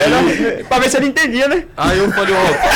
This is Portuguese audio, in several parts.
Pra ver se ele entendia, né? Aí eu falei,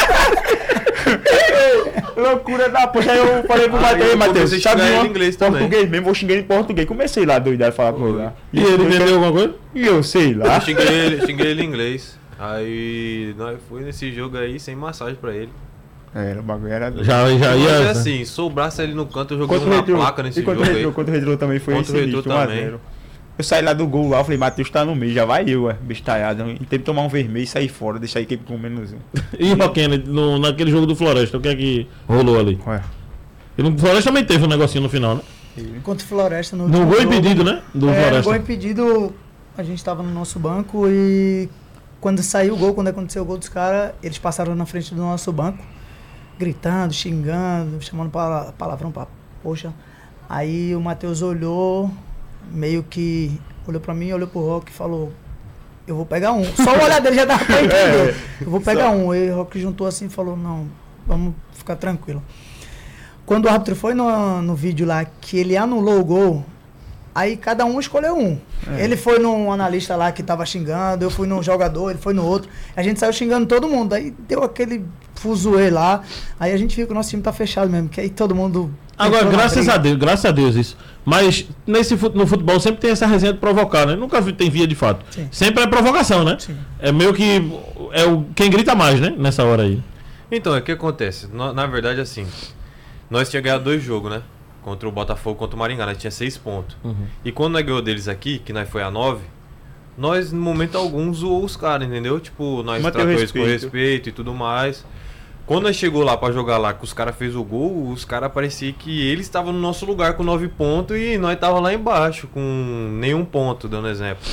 Loucura da poxa. Aí eu falei pro Aí Matheus, eu comecei a sabe xingar ele uma em inglês também. português mesmo, vou xingar ele em português. Comecei lá doidado a falar com ele lá. E ele entendeu alguma coisa? E eu sei lá. eu xinguei ele em inglês. Aí nós fui nesse jogo aí sem massagem pra ele. Era, o bagulho era... Já Mas é ia. assim, sobrasse ali no canto, eu joguei Contra o uma Retrô. placa nesse E jogo contra o aí. Retrô, contra o Retrô também foi Contra o Retrô sinistro, 1 a também. 0. Eu saí lá do gol lá, eu falei, Matheus tá no meio, já vai eu, bestalhado. E teve que tomar um vermelho e sair fora, deixar a equipe com menos um. E o Roquena, naquele jogo do Floresta, o que é que rolou ali? Ué. E no Floresta também teve um negocinho no final, né? Contra o Floresta no No último gol jogo. impedido, né? Do No Floresta. gol impedido, a gente tava no nosso banco e quando saiu o gol, quando aconteceu o gol dos caras, eles passaram na frente do nosso banco, gritando, xingando, chamando palavrão pra poxa. Aí o Matheus olhou, meio que olhou pra mim, olhou pro Rock e falou, eu vou pegar um. Só o olhar dele já dava pra entender. Eu vou pegar um. E o Rock juntou assim e falou, não, vamos ficar tranquilo. Quando o árbitro foi no vídeo lá, que ele anulou o gol, aí cada um escolheu um. Ele foi num analista lá que tava xingando, eu fui num jogador, ele foi no outro. A gente saiu xingando todo mundo. Aí deu aquele fuzuê lá. Aí a gente viu que o nosso time tá fechado mesmo, que aí todo mundo... Agora, graças a Deus isso. Mas no futebol sempre tem essa resenha de provocar, né? Nunca tem via de fato. Sim. Sempre é provocação, né? Sim. É meio que quem grita mais, né? Nessa hora aí. Então, o que acontece? Na verdade, assim, nós tínhamos ganhado 2 jogos, né? Contra o Botafogo, contra o Maringá, nós tinha 6 pontos. E quando nós ganhou deles aqui, que nós foi a 9, nós, no momento algum, zoou os caras, entendeu? Tipo, nós Manteve tratou eles com respeito. respeito e tudo mais. Quando nós chegou lá pra jogar lá, que os caras fez o gol, os caras parecia que eles estavam no nosso lugar com 9 pontos e nós tava lá embaixo com nenhum ponto, dando exemplo.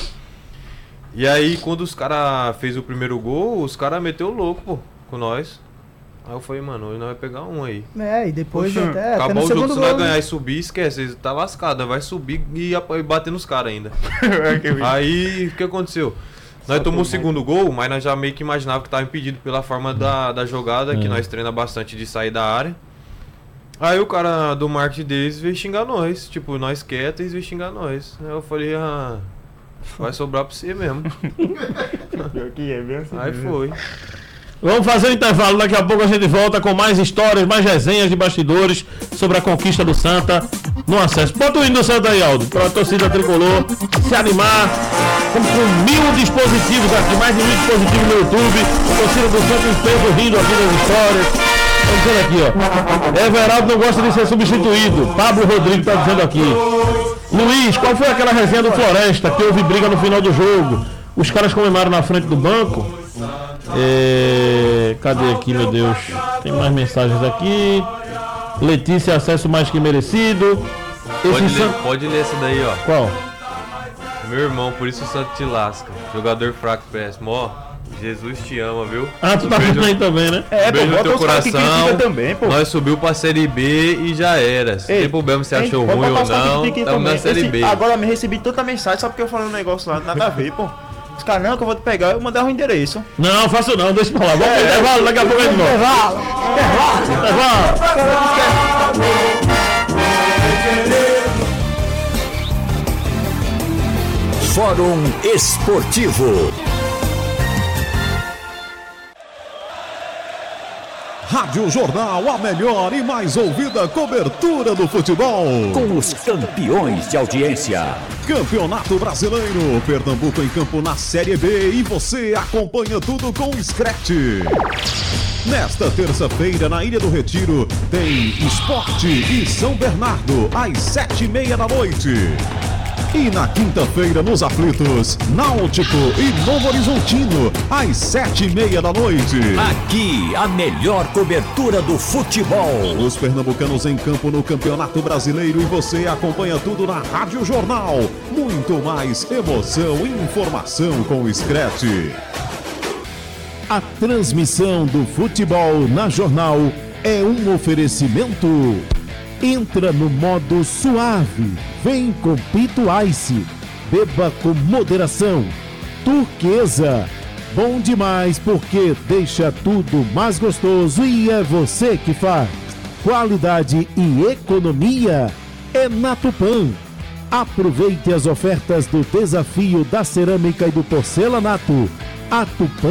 E aí, quando os caras fez o primeiro gol, os caras meteu o louco, pô, com nós. Aí eu falei, mano, hoje nós vai pegar um aí. E depois Poxa, até no Acabou o jogo, segundo se nós gol, ganhar e subir, esquece, ele tá lascado, vai subir e bater nos caras ainda. Aí, o que aconteceu? Nós tomamos o segundo gol, mas nós já meio que imaginava que tava impedido pela forma da jogada, que nós treina bastante de sair da área. Aí o cara do marketing deles veio xingar nós, tipo, nós quietos, eles veio xingar nós. Aí eu falei, vai sobrar pra você mesmo. Pior que é, bem assim Aí mesmo. foi. Vamos fazer um intervalo, daqui a pouco a gente volta com mais histórias, mais resenhas de bastidores sobre a conquista do Santa no acesso. Bota o hino do Santa aí, Aldo, para a torcida tricolor se animar. Estamos com 1000 dispositivos aqui, mais de 1000 dispositivos no YouTube. A torcida do Santa em peso rindo aqui das histórias. Estão dizendo aqui, ó. Everaldo não gosta de ser substituído. Pablo Rodrigo está dizendo aqui. Luiz, qual foi aquela resenha do Floresta que houve briga no final do jogo? Os caras comemoraram na frente do banco. Cadê aqui, meu Deus? Tem mais mensagens aqui. Letícia, acesso mais que merecido. Pode ler essa daí, ó. Qual? Meu irmão, por isso o Santo te lasca. Jogador fraco péssimo, ó. Jesus te ama, viu? Tu tá Beijo. vendo aí também, né? Beijo no bota teu os caras que coração. criticam também, pô. Nós subiu pra Série B e já era. Se tem problema se achou ruim ou não, estamos na Série B. Agora me recebi tanta mensagem só porque eu falei um negócio lá, nada a ver, pô. Os caras, não, que eu vou te pegar, eu mandar o endereço. Não, faço não, deixa pra lá. Vamos pro intervalo, daqui a pouco a gente volta. Intervalo. Fórum Esportivo. Rádio Jornal, a melhor e mais ouvida cobertura do futebol. Com os campeões de audiência. Campeonato Brasileiro, Pernambuco em campo na Série B e você acompanha tudo com o Scratch. Nesta terça-feira, na Ilha do Retiro, tem Sport e São Bernardo, às 7h30 da noite. E na quinta-feira, nos aflitos, Náutico e Novo Horizontino, às 7h30 da noite. Aqui, a melhor cobertura do futebol. Os pernambucanos em campo no Campeonato Brasileiro e você acompanha tudo na Rádio Jornal. Muito mais emoção e informação com o Scratch. A transmissão do futebol na Jornal é um oferecimento. Entra no modo suave, vem com Pito Ice, beba com moderação. Turquesa, bom demais porque deixa tudo mais gostoso e é você que faz. Qualidade e economia é na Tupã. Aproveite as ofertas do desafio da cerâmica e do porcelanato. A Tupã